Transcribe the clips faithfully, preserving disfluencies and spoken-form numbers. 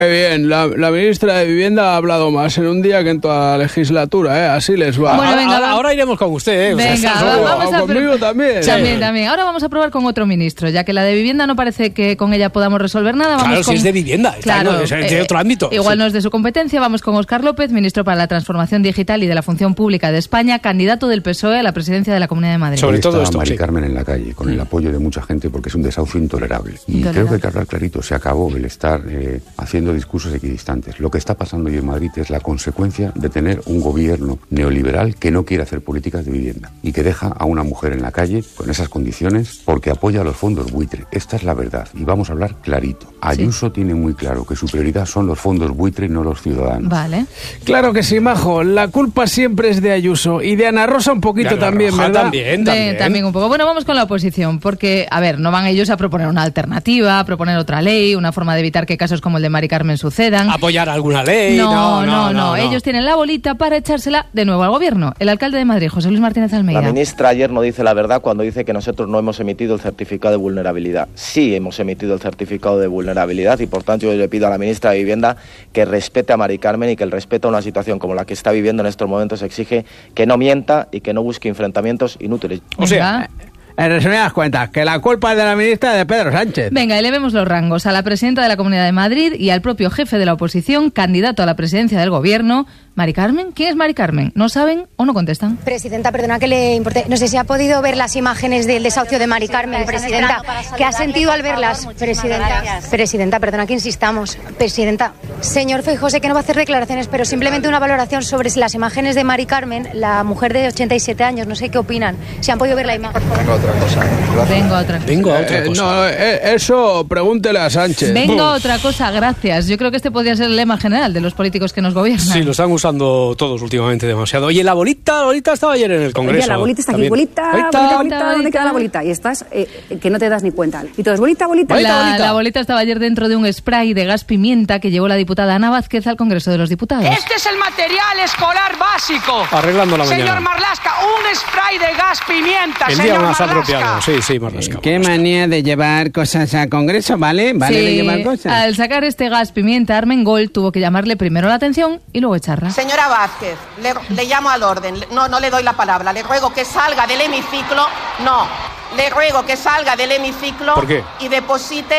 Qué bien, la, la ministra de Vivienda ha hablado más en un día que en toda la legislatura, ¿eh? Así les va. Bueno, venga, ahora, va. ahora iremos con usted, ¿eh? Venga, O sea, va, solo- vamos a o conmigo pro- también. También, Sí. también. Ahora vamos a probar con otro ministro, ya que la de Vivienda no parece que con ella podamos resolver nada. Vamos Claro, con... si es de vivienda, está, Claro, no, es de eh, otro ámbito. Igual Sí. no es de su competencia. Vamos con Óscar López, ministro para la Transformación Digital y de la Función Pública de España, candidato del P S O E a la presidencia de la Comunidad de Madrid. Sobre Hoy todo está esto, Mari sí. Carmen en la calle, con el apoyo de mucha gente, porque es un desahucio intolerable. Y Intolerable. creo que hay que hablar clarito, se acabó el estar eh, haciendo discursos equidistantes. Lo que está pasando hoy en Madrid es la consecuencia de tener un gobierno neoliberal que no quiere hacer políticas de vivienda y que deja a una mujer en la calle con esas condiciones porque apoya a los fondos buitre. Esta es la verdad y vamos a hablar clarito. Ayuso tiene muy claro que su prioridad son los fondos buitre, no los ciudadanos. Vale. Claro que sí, Majo. La culpa siempre es de Ayuso y de Ana Rosa un poquito De Ana también, Roja ¿verdad? También, De- también. también un poco. Bueno, vamos con la oposición, porque, a ver, no van ellos a proponer una alternativa, a proponer otra ley, una forma de evitar que casos como el de Mari Carmen sucedan. Apoyar alguna ley. No no no, no, no. Ellos tienen la bolita para echársela de nuevo al gobierno. El alcalde de Madrid, José Luis Martínez La Almeida. ministra ayer no dice la verdad cuando dice que nosotros no hemos emitido el certificado de vulnerabilidad. Sí hemos emitido el certificado de vulnerabilidad y por tanto yo le pido a la ministra de Vivienda que respete a Mari Carmen y que el respeto a una situación como la que está viviendo en estos momentos exige que no mienta y que no busque enfrentamientos inútiles. O sea, Venga. En resumidas cuentas, que la culpa es de la ministra de Pedro Sánchez. Venga, elevemos los rangos a la presidenta de la Comunidad de Madrid y al propio jefe de la oposición, candidato a la presidencia del gobierno, Mari Carmen. ¿Quién es Mari Carmen? ¿No saben o no contestan? Presidenta, perdona que le importe. No sé si ha podido ver las imágenes del desahucio de Mari Carmen, Presidenta. ¿Qué ha sentido al verlas, Presidenta? Presidenta, perdona que insistamos. Presidenta, señor Feijóo, sé que no va a hacer declaraciones, pero simplemente una valoración sobre si las imágenes de Mari Carmen, la mujer de ochenta y siete años, no sé qué opinan. Si han podido ver la imagen. Venga, otra cosa. Vengo a otra cosa. vengo a otra Eh, cosa. no, eh, eso pregúntele a Sánchez. Vengo a otra cosa, gracias. Yo creo que este podría ser el lema general de los políticos que nos gobiernan. Sí, lo están usando todos últimamente demasiado. Oye, la bolita, la bolita estaba ayer en el Congreso. Oye, la bolita está aquí. también. Bolita, Ahí está. bolita, bolita, bolita. ¿dónde queda la bolita? Y estás, eh, que no te das ni cuenta. Y todos, bolita, bolita, La, bolita. la bolita estaba ayer dentro de un spray de gas pimienta que llevó la diputada Ana Vázquez al Congreso de los Diputados. Este es el material escolar básico. Arreglando la mañana. Señor Marlaska, un spray de gas pimienta, El señor día más Marlaska. apropiado. Sí, sí, Marlaska. Qué manía de llevar cosas al Congreso, ¿vale? ¿Vale Sí, de llevar cosas? al sacar este gas pimienta, Armengol tuvo que llamarle primero la atención y luego echarla. Señora Vázquez, le, le llamo al orden. No, no le doy la palabra. Le ruego que salga del hemiciclo. No, le ruego que salga del hemiciclo. ¿Por qué? Y deposite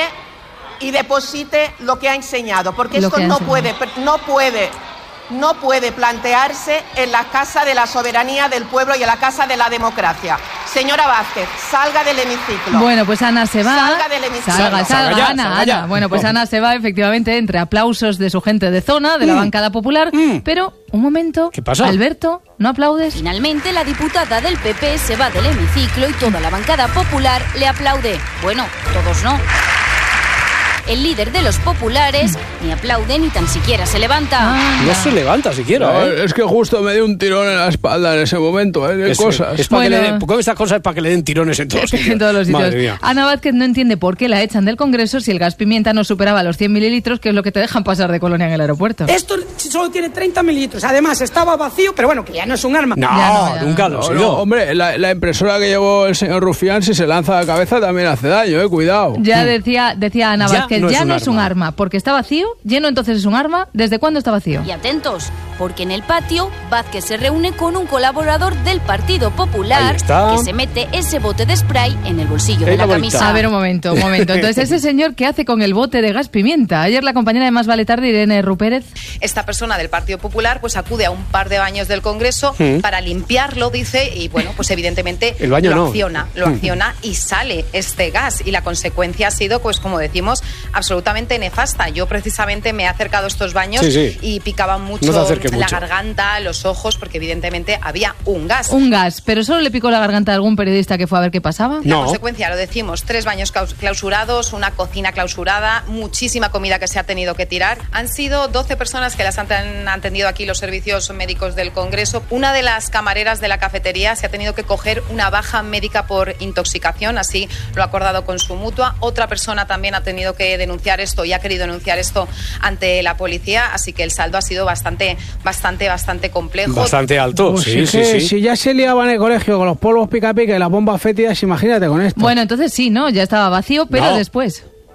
y deposite lo que ha enseñado, porque Lo esto que ha no enseñado. puede, no puede. No puede plantearse en la casa de la soberanía del pueblo y en la casa de la democracia. Señora Vázquez, salga del hemiciclo. Bueno, pues Ana se va. Salga del hemiciclo. Salga, Salga salga, ya, Ana, salga ya. Ana. Bueno, pues Ana se va efectivamente entre aplausos de su gente de zona, de la bancada popular. Pero, un momento. ¿Qué pasa? Alberto, ¿no aplaudes? Finalmente, la diputada del P P se va del hemiciclo y toda la bancada popular le aplaude. Bueno, todos no. El líder de los populares ni aplaude ni tan siquiera se levanta. No se levanta siquiera, No, ¿eh? es que justo me dio un tirón en la espalda en ese momento, ¿eh? De Es- cosas. Es para Bueno. que le den, ¿cómo estas cosas es para que le den tirones en todos los sitios? En todos los sitios. Madre mía. Ana Vázquez no entiende por qué la echan del Congreso si el gas pimienta no superaba los cien mililitros, que es lo que te dejan pasar de colonia en el aeropuerto. Esto solo tiene treinta mililitros. Además, estaba vacío, pero bueno, que ya no es un arma. No, Ya no, ya nunca no. lo No, sé. no, hombre, la, la impresora que llevó el señor Rufián, si se lanza a la cabeza, también hace daño, ¿eh? Cuidado. Ya decía, decía Ana Ya Vázquez, no es ya un no es un arma. arma, porque está vacío, lleno entonces es un arma. ¿Desde cuándo está vacío? Y atentos, porque en el patio Vázquez se reúne con un colaborador del Partido Ahí Popular está. que se mete ese bote de spray en el bolsillo Ahí de la la bolita. camisa. A ver, un momento, un momento. Entonces, ¿ese señor qué hace con el bote de gas pimienta? Ayer la compañera de Más Vale Tarde, Irene Rupérez. Esta persona del Partido Popular pues acude a un par de baños del Congreso Mm. para limpiarlo, dice, y bueno, pues evidentemente El baño lo no. acciona, lo Mm. acciona y sale este gas. Y la consecuencia ha sido, pues como decimos, absolutamente nefasta. Yo precisamente me he acercado a estos baños Sí, sí. y picaba mucho, No te acerques la mucho. garganta, los ojos, porque evidentemente había un gas. Un gas, pero solo le picó la garganta a algún periodista que fue a ver qué pasaba. La No. consecuencia, lo decimos, tres baños claus- clausurados, una cocina clausurada, muchísima comida que se ha tenido que tirar. Han sido doce personas que las han, han atendido aquí los servicios médicos del Congreso. Una de las camareras de la cafetería se ha tenido que coger una baja médica por intoxicación, así lo ha acordado con su mutua. Otra persona también ha tenido que denunciar esto y ha querido denunciar esto ante la policía, así que el saldo ha sido bastante, bastante, bastante complejo. Bastante alto, Pues sí, es sí, que sí. si ya se liaba en el colegio con los polvos pica pica y las bombas fétidas, imagínate con esto. Bueno, entonces sí, ¿no? Ya estaba vacío, pero No. después.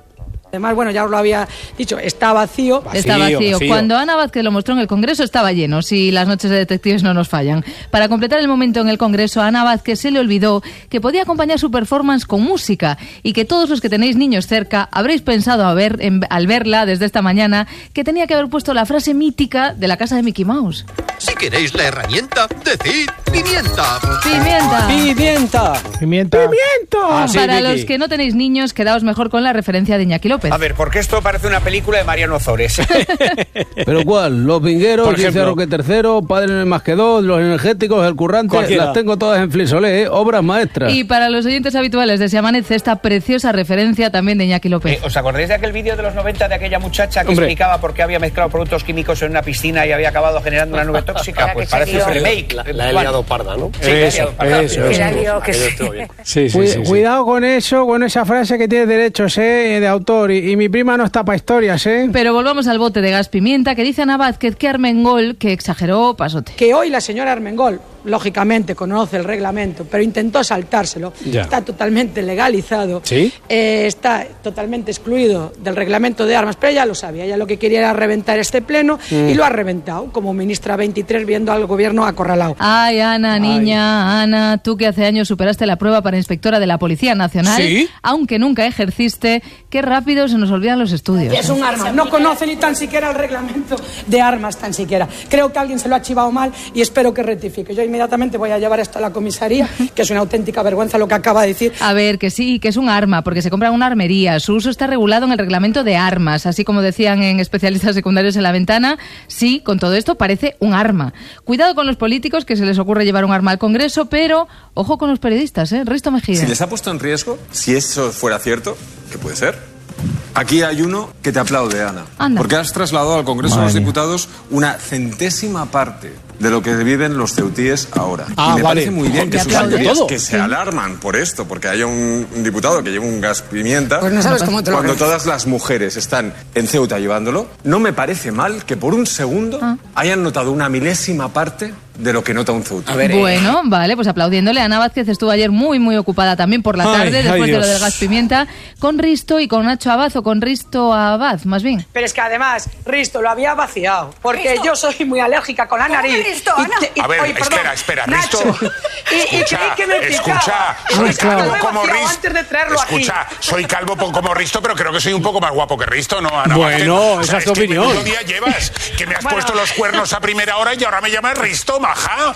Además, bueno, ya os lo había dicho, está vacío. vacío está vacío. vacío. Cuando Ana Vázquez lo mostró en el Congreso estaba lleno, si las noches de detectives no nos fallan. Para completar el momento en el Congreso, a Ana Vázquez se le olvidó que podía acompañar su performance con música y que todos los que tenéis niños cerca habréis pensado a ver, en, al verla desde esta mañana que tenía que haber puesto la frase mítica de la casa de Mickey Mouse. Si queréis la herramienta, decid pimienta. Pimienta. Pimienta. Pimienta. Pimienta. Ah, sí, Para Vicky. los que no tenéis niños, quedaos mejor con la referencia de Iñaki López. A ver, porque esto parece una película de Mariano Ozores. ¿Pero cuál? Los vingueros, Dice Roque tercero, Padre no hay más que dos, Los energéticos, El currante, Cualquiera. Las tengo todas en Flisolé, ¿eh? Obras maestras. Y para los oyentes habituales de Se Amanece, esta preciosa referencia también de Iñaki López. Eh, ¿Os acordáis de aquel vídeo de los noventa de aquella muchacha que Hombre. explicaba por qué había mezclado productos químicos en una piscina y había acabado generando una nube tóxica? Pues parece un remake. La, la he liado parda, ¿no? Sí, Eso, la he liado parda. eso, eso. Era lío que sí. Sí, sí, Cuid- sí, sí. Cuidado con eso, con esa frase que tiene derechos, ¿eh? De autor. Y, y mi prima no está para historias, ¿eh? Pero volvamos al bote de gas pimienta que dice Ana Vázquez que Armengol, que exageró, pasote. Que hoy la señora Armengol, lógicamente, conoce el reglamento, pero intentó saltárselo. Ya. Está totalmente legalizado. ¿Sí? Eh, está totalmente excluido del reglamento de armas, pero ella lo sabía. Ella lo que quería era reventar este pleno Mm. y lo ha reventado, como ministra veintitrés viendo al gobierno acorralado. Ay, Ana, niña, Ana, tú que hace años superaste la prueba para inspectora de la Policía Nacional, ¿Sí? aunque nunca ejerciste, qué rápido se nos olvidan los estudios. Es un arma, no conoce ni tan siquiera el reglamento de armas, tan siquiera. Creo que alguien se lo ha chivado mal y espero que rectifique. Yo inmediatamente voy a llevar esto a la comisaría, que es una auténtica vergüenza lo que acaba de decir. A ver, que sí, que es un arma, porque se compra en una armería. Su uso está regulado en el reglamento de armas, así como decían en especialistas secundarios en La Ventana. Sí, con todo esto parece un arma. Cuidado con los políticos que se les ocurre llevar un arma al Congreso, pero ojo con los periodistas, ¿eh? Risto Mejía. Si les ha puesto en riesgo, si eso fuera cierto, que puede ser, aquí hay uno que te aplaude, Ana. Anda. Porque has trasladado al Congreso de los Diputados una centésima parte de lo que viven los ceutíes ahora. Ah, y me vale. parece muy bien que Te sus aplaude. señorías Todo. que se alarman por esto, porque haya un, un diputado que lleve un gas pimienta, Pues no sabes cómo te lo cuando agradeces. todas las mujeres están en Ceuta llevándolo, no me parece mal que por un segundo Ah. hayan notado una milésima parte de lo que nota un ceutí. A ver, eh, Bueno, vale, pues aplaudiéndole. Ana Vázquez estuvo ayer muy, muy ocupada también por la Ay, tarde, ay, después de lo Dios. del gas pimienta, con Risto y con Nacho Abad, o con Risto Abad, más bien. Pero es que además, Risto lo había vaciado, porque ¿Risto? yo soy muy alérgica con la ¿Cómo que nariz. Risto, Y Ana? te- y- A ver, oye, perdón, espera, espera, Nacho. Risto. Y, y Escucha, creí que me picaba. escucha, Y soy dije, "Ah, lo calvo he como vaciado Risto. antes de traerlo Escucha, aquí". soy calvo po- como Risto, pero creo que soy un poco más guapo que Risto, ¿no, Ana? Bueno, Vázquez? esa es tu que opinión. menudo día llevas, que me has Bueno. puesto los cuernos a primera hora y ahora me llamas Risto, maja.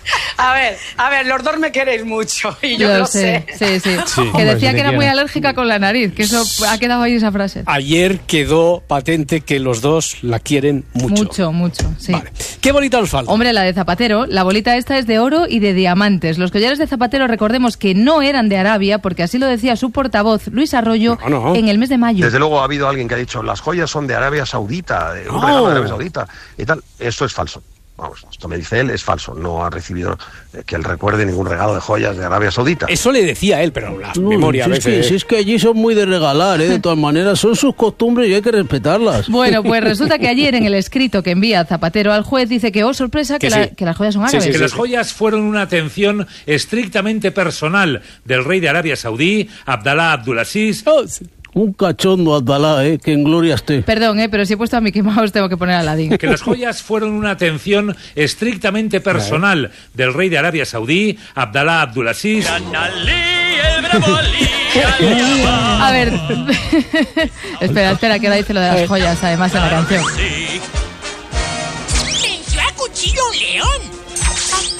A ver, a ver, los dos me queréis mucho y yo Lo lo sé, sé. sí, sí. Sí. Que Hombre, decía si que te era muy quiero. alérgica con la nariz, que eso ha quedado ahí esa frase. Ayer quedó patente que los dos la quieren mucho. Mucho, mucho, sí. Vale. ¿Qué bolita os falta? Hombre, la de Zapatero, la bolita esta es de oro y de diamantes. Los collares de Zapatero, recordemos que no eran de Arabia, porque así lo decía su portavoz, Luis Arroyo, No, no. en el mes de mayo. Desde luego ha habido alguien que ha dicho las joyas son de Arabia Saudita, de un No. regalo de Arabia Saudita y tal. Eso es falso. Vamos, esto me dice él, es falso. No ha recibido eh, que él recuerde ningún regalo de joyas de Arabia Saudita. Eso le decía él, pero la No, memoria a si es, veces... que, si es que allí son muy de regalar, ¿eh? De todas maneras, son sus costumbres y hay que respetarlas. Bueno, pues resulta que ayer en el escrito que envía Zapatero al juez dice que, oh, sorpresa, que, Que la- sí. que las joyas son Sí, árabes. sí, que sí, las sí. joyas fueron una atención estrictamente personal del rey de Arabia Saudí, Abdalá Abdulaziz. Oh, sí. Un cachondo, Abdalá, ¿eh? Que en gloria esté. Perdón, eh, pero si he puesto a Mickey Mouse tengo que poner a Aladdin. Que las joyas fueron una atención estrictamente personal del rey de Arabia Saudí, Abdalá Abdulaziz. A ver, espera, espera, que ahora dice lo de las joyas, además, en la canción.